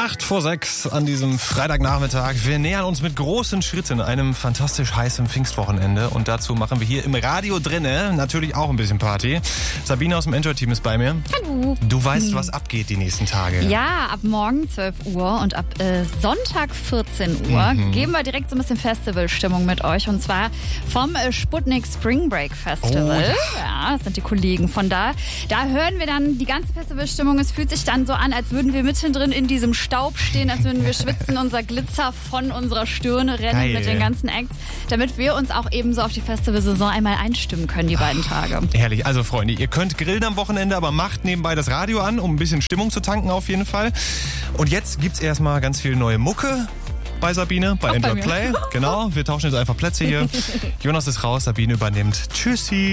8:06 an diesem Freitagnachmittag. Wir nähern uns mit großen Schritten einem fantastisch heißen Pfingstwochenende. Und dazu machen wir hier im Radio drinne natürlich auch ein bisschen Party. Sabine aus dem Enjoy-Team ist bei mir. Hallo. Du weißt, was abgeht die nächsten Tage. Ja, ab morgen 12 Uhr und ab Sonntag 14 Uhr geben wir direkt so ein bisschen Festivalstimmung mit euch. Und zwar vom Sputnik Spring Break Festival. Oh. Ja, das sind die Kollegen von da. Da hören wir dann die ganze Festivalstimmung. Es fühlt sich dann so an, als würden wir mittendrin in diesem Staub stehen, als würden wir schwitzen, unser Glitzer von unserer Stirne rennen. Geil. Mit den ganzen Acts, damit wir uns auch eben so auf die Festivalsaison einmal einstimmen können, die beiden Tage. Herrlich. Also Freunde, ihr könnt grillen am Wochenende, aber macht nebenbei das Radio an, um ein bisschen Stimmung zu tanken auf jeden Fall. Und jetzt gibt's erstmal ganz viel neue Mucke bei Sabine, bei Enjoy Play. Genau, wir tauschen jetzt einfach Plätze hier. Jonas ist raus, Sabine übernimmt. Tschüssi.